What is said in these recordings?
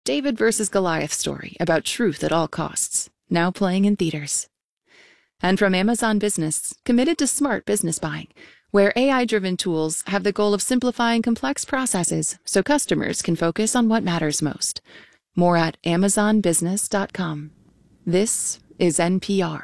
David versus Goliath story about truth at all costs, now playing in theaters. And from Amazon Business, committed to smart business buying, where AI-driven tools have the goal of simplifying complex processes so customers can focus on what matters most. More at amazonbusiness.com. This is NPR.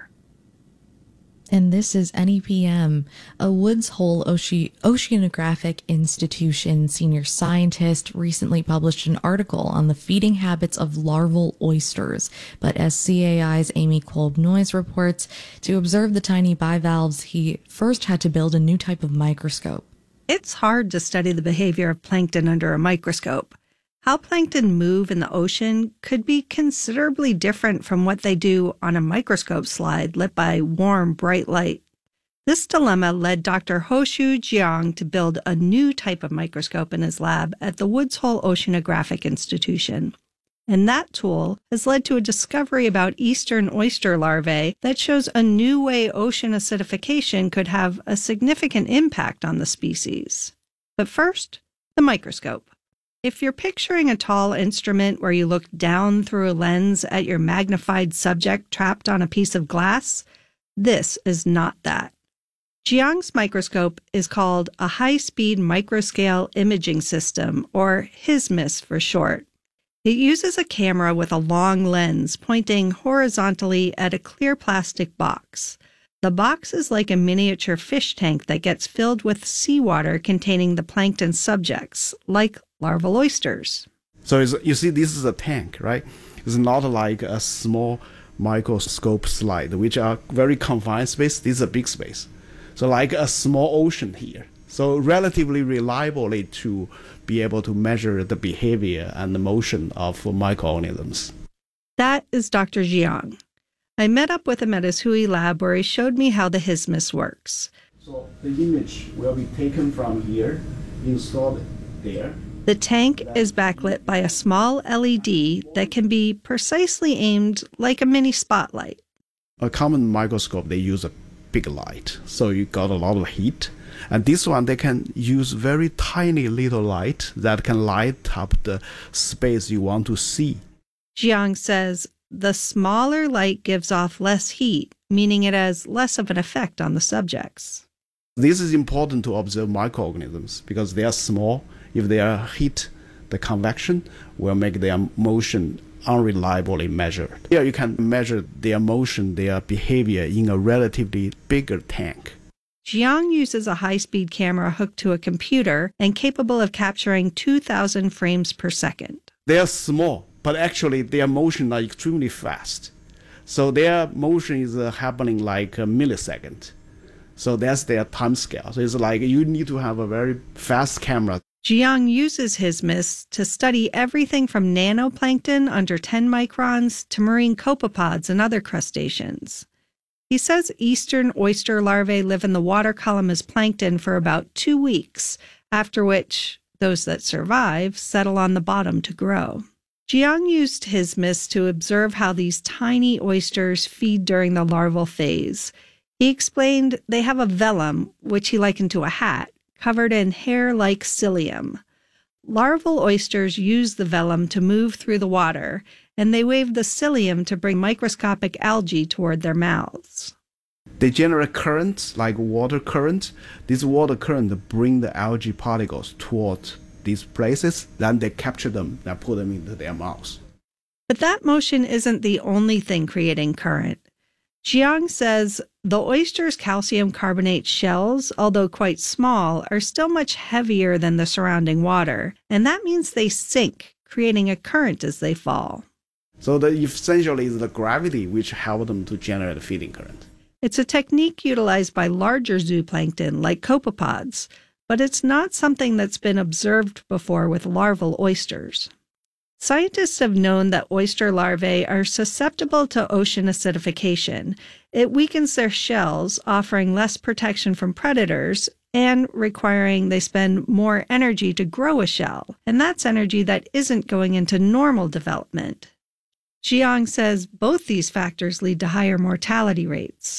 And this is NEPM, a Woods Hole Oceanographic Institution senior scientist recently published an article on the feeding habits of larval oysters. But as CAI's Amy Kolb-Noyes reports, to observe the tiny bivalves, he first had to build a new type of microscope. It's hard to study the behavior of plankton under a microscope. How plankton move in the ocean could be considerably different from what they do on a microscope slide lit by warm, bright light. This dilemma led Dr. Hoshu Jiang to build a new type of microscope in his lab at the Woods Hole Oceanographic Institution. And that tool has led to a discovery about eastern oyster larvae that shows a new way ocean acidification could have a significant impact on the species. But first, the microscope. If you're picturing a tall instrument where you look down through a lens at your magnified subject trapped on a piece of glass, this is not that. Jiang's microscope is called a high-speed microscale imaging system, or HISMIS for short. It uses a camera with a long lens pointing horizontally at a clear plastic box. The box is like a miniature fish tank that gets filled with seawater containing the plankton subjects, like larval oysters. So you see, this is a tank, right? It's not like a small microscope slide, which are very confined space. This is a big space. So like a small ocean here. So relatively reliably to be able to measure the behavior and the motion of microorganisms. That is Dr. Jiang. I met up with him at his Hui lab where he showed me how the HISMIS works. So the image will be taken from here, installed there. The tank is backlit by a small LED that can be precisely aimed like a mini spotlight. A common microscope, they use a big light, so you got a lot of heat. And this one, they can use very tiny little light that can light up the space you want to see. Jiang says the smaller light gives off less heat, meaning it has less of an effect on the subjects. This is important to observe microorganisms because they are small. If they are heat, the convection will make their motion unreliably measured. Here you can measure their motion, their behavior in a relatively bigger tank. Jiang uses a high-speed camera hooked to a computer and capable of capturing 2,000 frames per second. They are small, but actually their motion are extremely fast. So their motion is happening like a millisecond. So that's their time scale. So it's like you need to have a very fast camera. Jiang uses HISMIS to study everything from nanoplankton under 10 microns to marine copepods and other crustaceans. He says eastern oyster larvae live in the water column as plankton for about 2 weeks, after which those that survive settle on the bottom to grow. Jiang used HISMIS to observe how these tiny oysters feed during the larval phase. He explained they have a velum, which he likened to a hat, covered in hair-like cilium. Larval oysters use the velum to move through the water, and they wave the cilium to bring microscopic algae toward their mouths. They generate currents, like water current. This water current bring the algae particles toward these places, then they capture them and put them into their mouths. But that motion isn't the only thing creating current. Jiang says the oyster's calcium carbonate shells, although quite small, are still much heavier than the surrounding water, and that means they sink, creating a current as they fall. So essentially is the gravity which helps them to generate a feeding current. It's a technique utilized by larger zooplankton like copepods, but it's not something that's been observed before with larval oysters. Scientists have known that oyster larvae are susceptible to ocean acidification. It weakens their shells, offering less protection from predators and requiring they spend more energy to grow a shell. And that's energy that isn't going into normal development. Jiang says both these factors lead to higher mortality rates.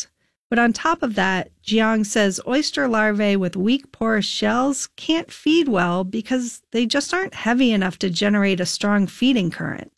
But on top of that, Jiang says oyster larvae with weak porous shells can't feed well because they just aren't heavy enough to generate a strong feeding current.